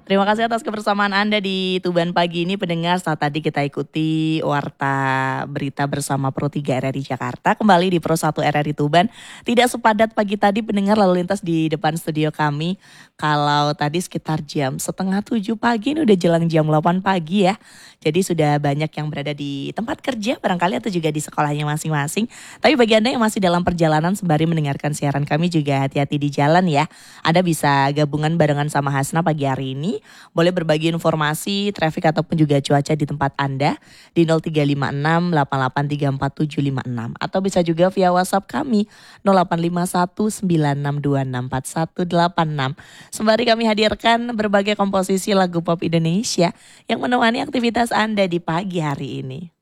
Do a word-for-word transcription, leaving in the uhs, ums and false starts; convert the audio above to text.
Terima kasih atas kebersamaan Anda di Tuban Pagi ini pendengar. Saat tadi kita ikuti Warta Berita bersama Pro tiga R R I Jakarta. Kembali di Pro satu R R I Tuban. Tidak sepadat pagi tadi pendengar lalu lintas di depan studio kami. Kalau tadi sekitar jam setengah tujuh pagi, ini udah jelang jam delapan pagi ya. Jadi sudah banyak yang berada di tempat kerja barangkali atau juga di sekolahnya masing-masing. Tapi bagi Anda yang masih dalam perjalanan sembari mendengarkan siaran kami juga hati-hati di jalan ya. Anda bisa gabungan barengan sama Hasna pagi hari ini. Boleh berbagi informasi, traffic ataupun juga cuaca di tempat Anda di nol tiga lima enam delapan delapan tiga empat tujuh lima enam. Atau bisa juga via WhatsApp kami nol delapan lima satu sembilan enam dua enam empat satu delapan enam. Sembari kami hadirkan berbagai komposisi lagu pop Indonesia yang menemani aktivitas Anda di pagi hari ini.